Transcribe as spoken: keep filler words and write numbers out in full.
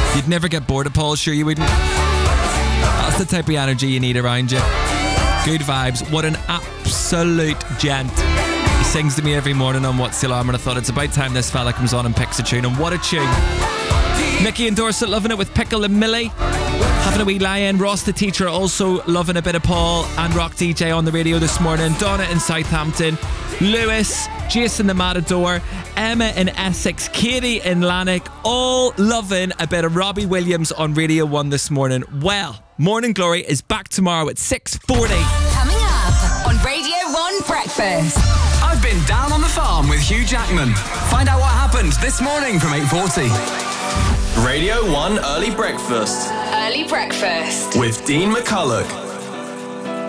You'd never get bored of Paul, sure you wouldn't. That's the type of energy you need around you. Good vibes. What an absolute gent. He sings to me every morning on What's the Alarm, and I thought it's about time this fella comes on and picks a tune. And what a tune. Nikki and Dorset loving it with Pickle and Millie. Having a wee lie-in. Ross the teacher also loving a bit of Paul and Rock D J on the radio this morning. Donna in Southampton. Lewis, Jason the Matador, Emma in Essex, Katie in Lanark, all loving a bit of Robbie Williams on Radio one this morning. Well, Morning Glory is back tomorrow at six forty. Coming up on Radio one Breakfast. I've been down on the farm with Hugh Jackman. Find out what happened this morning from eight forty. Radio one Early Breakfast. Early Breakfast. With Dean McCulloch.